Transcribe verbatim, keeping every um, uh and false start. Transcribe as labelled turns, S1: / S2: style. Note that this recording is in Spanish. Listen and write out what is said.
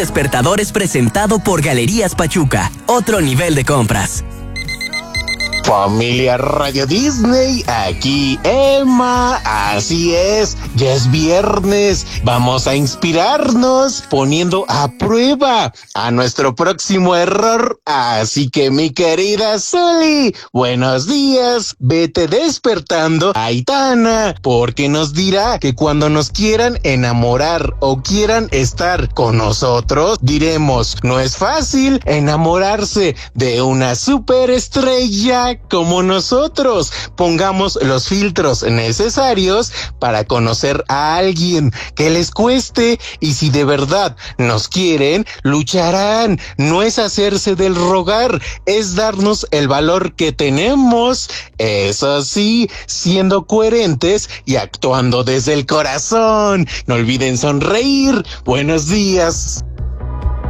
S1: Despertador es presentado por Galerías Pachuca, otro nivel de compras.
S2: Familia Radio Disney, aquí Emma, así es, ya es viernes, vamos a inspirarnos poniendo a prueba a nuestro próximo error, así que mi querida Soli, buenos días, vete despertando a Aitana, porque nos dirá que cuando nos quieran enamorar o quieran estar con nosotros, diremos, no es fácil enamorarse de una superestrella como nosotros. Pongamos los filtros necesarios para conocer a alguien que les cueste, y si de verdad nos quieren, lucharán. No es hacerse del rogar, es darnos el valor que tenemos, eso sí, siendo coherentes y actuando desde el corazón. No olviden sonreír. Buenos días.